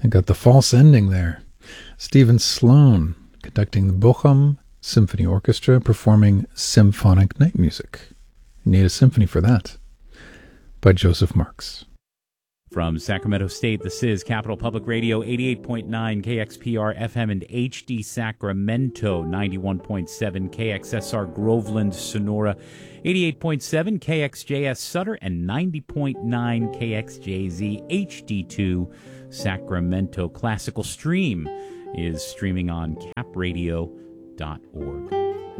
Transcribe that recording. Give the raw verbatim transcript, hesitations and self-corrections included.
I got the false ending there. Stephen Sloan conducting the Bochum Symphony Orchestra performing Symphonic Night Music. You need a symphony for that. By Joseph Marks. From Sacramento State, this is Capital Public Radio, eighty-eight point nine K X P R F M and H D Sacramento, ninety-one point seven K X S R Groveland, Sonora, eighty-eight point seven K X J S Sutter, and ninety point nine K X J Z H D two Sacramento. Classical Stream is streaming on cap radio dot org.